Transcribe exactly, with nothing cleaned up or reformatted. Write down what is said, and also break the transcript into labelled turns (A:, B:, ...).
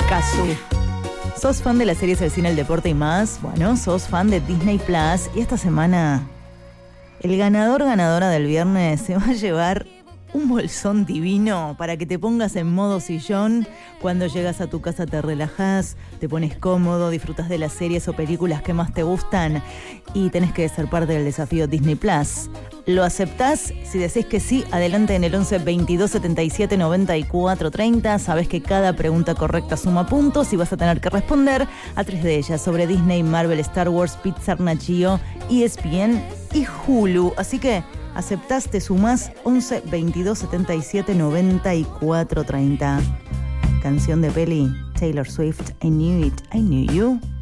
A: Casu. ¿Sos fan de las series, el cine, el deporte y más? Bueno, sos fan de Disney Plus y esta semana el ganador ganadora del viernes se va a llevar un bolsón divino para que te pongas en modo sillón. Cuando llegas a tu casa te relajás, te pones cómodo, disfrutas de las series o películas que más te gustan y tenés que ser parte del desafío Disney Plus. ¿Lo aceptás? Si decís que sí, adelante en el once veintidós setenta y siete noventa y cuatro treinta. Sabés que cada pregunta correcta suma puntos y vas a tener que responder a tres de ellas sobre Disney, Marvel, Star Wars, Pixar, Nat Geo, E S P N y Hulu. Así que aceptás, te sumás once veintidós setenta y siete noventa y cuatro treinta. Canción de peli, Taylor Swift, I Knew It, I Knew You.